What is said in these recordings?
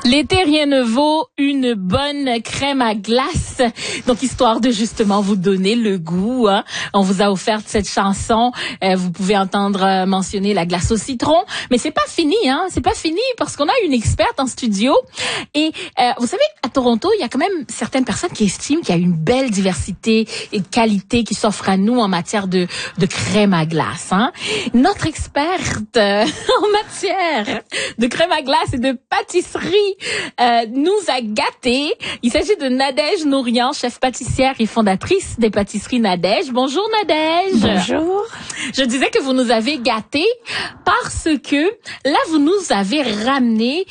L'été, rien ne vaut une bonne crème à glace. Donc, histoire de justement vous donner le goût, hein, on vous a offert cette chanson. Vous pouvez entendre mentionner la glace au citron. Mais c'est pas fini, hein. C'est pas fini parce qu'on a une experte en studio. Et vous savez, à Toronto, il y a quand même certaines personnes qui estiment qu'il y a une belle diversité et de qualité qui s'offre à nous en matière de crème à glace, hein. Notre experte en matière de crème à glace et de pâtisserie nous a gâtés. Il s'agit de Nadège Nourian, chef pâtissière et fondatrice des pâtisseries Nadège. Bonjour Nadège. Bonjour. Je disais que vous nous avez gâtés parce que là vous nous avez ramené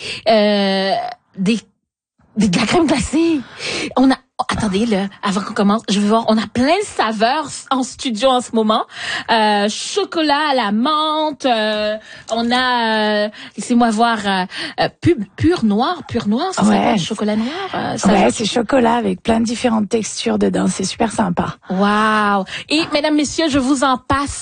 de la crème glacée. Attendez, là, avant qu'on commence, je veux voir, on a plein de saveurs en studio en ce moment. Chocolat à la menthe, on a, laissez-moi voir, pur noir, c'est ça, chocolat noir. Ouais, c'est chocolat avec plein de différentes textures dedans, c'est super sympa. Wow. Et mesdames, messieurs, je vous en passe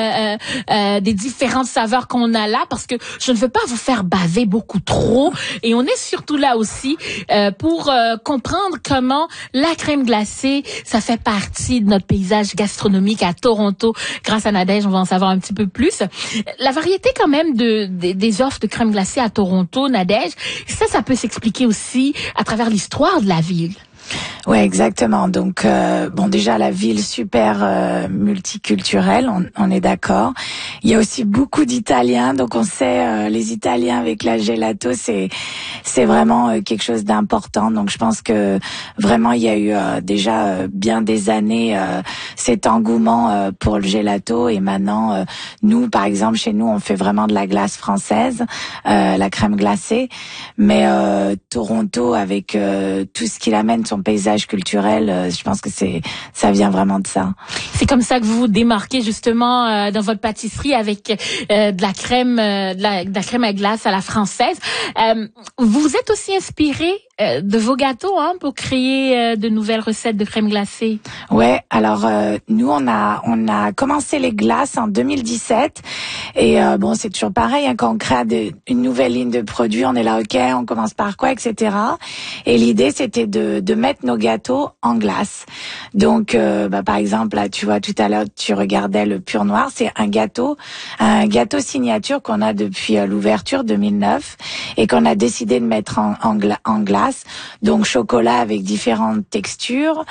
des différentes saveurs qu'on a là parce que je ne veux pas vous faire baver beaucoup trop. Et on est surtout là aussi pour comprendre comment la crème glacée, ça fait partie de notre paysage gastronomique à Toronto. Grâce à Nadège, on va en savoir un petit peu plus. La variété quand même des offres de crème glacée à Toronto, Nadège, ça peut s'expliquer aussi à travers l'histoire de la ville. Ouais, exactement. Donc, bon, déjà la ville super multiculturelle, on est d'accord. Il y a aussi beaucoup d'Italiens, donc on sait les Italiens avec la gelato, c'est vraiment quelque chose d'important. Donc, je pense que vraiment il y a eu déjà bien des années cet engouement pour le gelato et maintenant nous, par exemple, chez nous, on fait vraiment de la glace française, la crème glacée, mais Toronto avec tout ce qu'il amène, son paysage culturel, je pense que ça vient vraiment de ça. C'est comme ça que vous vous démarquez justement dans votre pâtisserie avec de la crème à glace à la française. Vous vous êtes aussi inspiré de vos gâteaux, hein, pour créer de nouvelles recettes de crème glacée. Ouais, alors nous on a commencé les glaces en 2017 et bon, c'est toujours pareil, hein, quand on crée une nouvelle ligne de produits, on est là, ok, on commence par quoi, etc. Et l'idée c'était de mettre nos gâteaux en glace. Donc par exemple là, tu vois, tout à l'heure tu regardais le pur noir, c'est un gâteau signature qu'on a depuis l'ouverture 2009 et qu'on a décidé de mettre en glace. Donc chocolat avec différentes textures.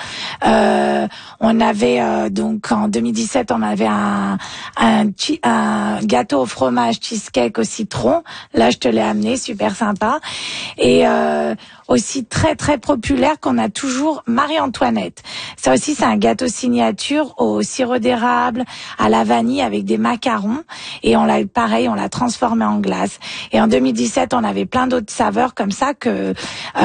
On avait donc en 2017 on avait un gâteau au fromage cheesecake au citron. Là je te l'ai amené, super sympa. Et aussi très très populaire qu'on a toujours, Marie-Antoinette. Ça aussi c'est un gâteau signature au sirop d'érable, à la vanille avec des macarons et on l'a transformé en glace. Et en 2017 on avait plein d'autres saveurs comme ça que